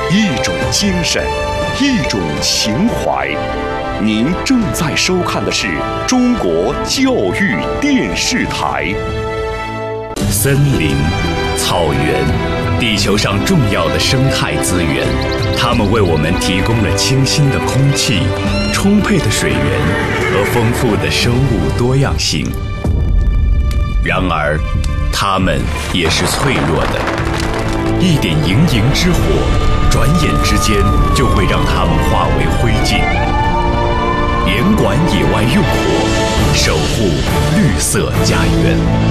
一种精神，一种情怀。您正在收看的是中国教育电视台。森林、草原，地球上重要的生态资源，它们为我们提供了清新的空气、充沛的水源和丰富的生物多样性。然而，它们也是脆弱的，一点营之火，转眼之间就会让它们化为灰烬。严管野外用火，守护绿色家园。